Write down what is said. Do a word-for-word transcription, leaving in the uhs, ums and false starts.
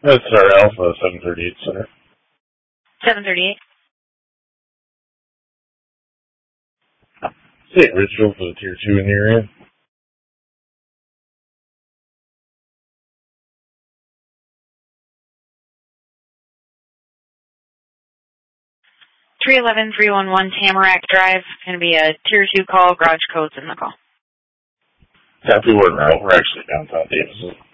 That's our Alpha seven thirty-eight Center. seven thirty-eight. Saint Richfield for the Tier two in the area. three one one, three one one Tamarack Drive. Going to be a Tier two call. Garage code's in the call. Happy word route. We're actually downtown Davis.